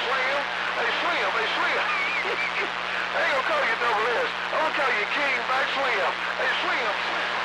Slim. Hey, Slim. Hey, Slim. I ain't gonna call you Double S. I'm gonna call you King Back Slim. Hey, Slim.